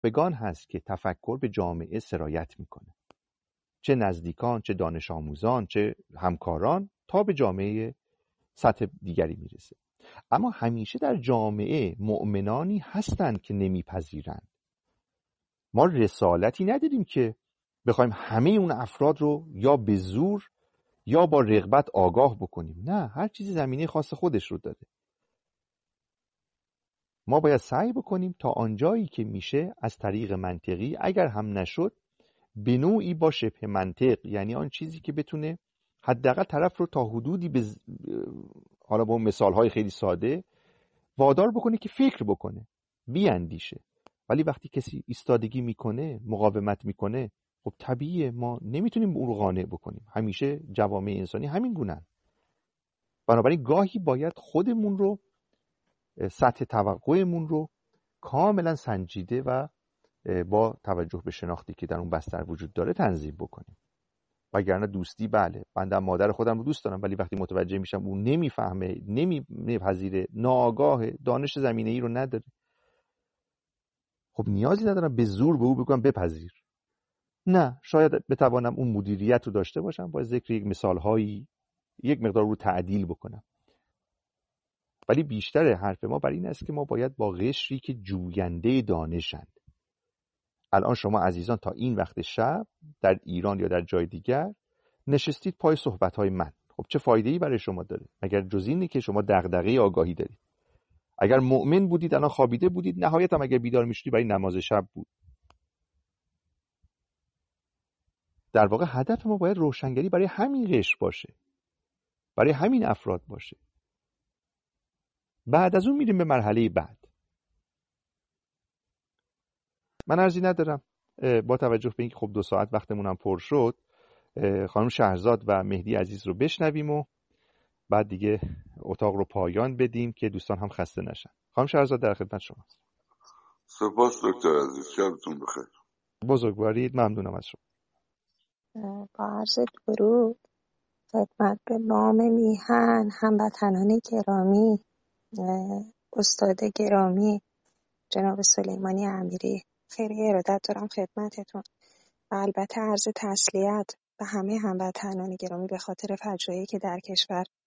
فلاسفگان هست که تفکر به جامعه سرایت میکنه، چه نزدیکان، چه دانش آموزان، چه همکاران، تا به جامعه سطح دیگری میرسه. اما همیشه در جامعه مؤمنانی هستند که نمیپذیرند. ما رسالتی نداریم که بخوایم همه اون افراد رو یا به زور یا با رغبت آگاه بکنیم. نه، هر چیزی زمینه خاص خودش رو داره. ما باید سعی بکنیم تا آنجایی که میشه از طریق منطقی، اگر هم نشد به نوعی با شبه منطق، یعنی آن چیزی که بتونه حداقل طرف رو تا حدودی حالا با مثالهای خیلی ساده وادار بکنه که فکر بکنه، بیاندیشه. ولی وقتی کسی ایستادگی میکنه، مقاومت میکنه، خب طبیعیه ما نمیتونیم اون رو قانع بکنیم. همیشه جوامع انسانی همین گونه‌اند. بنابراین گاهی باید خودمون رو، سطح توقعمون رو کاملا سنجیده و با توجه به شناختی که در اون بستر وجود داره تنظیم بکنیم. وگرنه دوستی، بله، من مادر خودم رو دوست دارم، ولی وقتی متوجه میشم اون نمیفهمه، نمیپذیره، ناآگاه، دانش زمینه‌ای رو نداره، خب نیازی ندارم به زور به او بگم بپذیر. نه، شاید بتوانم اون مدیریت رو داشته باشم، با ذکر یک مثالهایی یک مقدار رو تعدیل بکنم. ولی بیشتر حرف ما بر این است که ما باید با قشری که جوینده دانشند. الان شما عزیزان تا این وقت شب در ایران یا در جای دیگر نشستید پای صحبت‌های من. خب چه فایده‌ای برای شما داره مگر جز اینه که شما دغدغه آگاهی دارید؟ اگر مؤمن بودید الان خوابیده بودید، نهایتا اگر بیدار میشدید برای نماز شب بود. در واقع هدف ما باید روشنگری برای همین قشر باشه، برای همین افراد باشه. بعد از اون میریم به مرحله بعد. من عرضی ندارم. با توجه به اینکه خب 2 ساعت وقتمون هم پر شد، خانم شهرزاد و مهدی عزیز رو بشنویم و بعد دیگه اتاق رو پایان بدیم که دوستان هم خسته نشن. خانم شهرزاد در خدمت شماست. سپاس دکتر عزیز، شبتون بخیر. بزرگوارید، ممنونم از شما. با عرض درود خدمت به نام میهن، هموطنان گرامی، استاد گرامی جناب سلیمانی امیری، خیلی ارادت دارم خدمتتون و البته عرض تسلیت به همه هموطنان گرامی به خاطر فجایعی که در کشور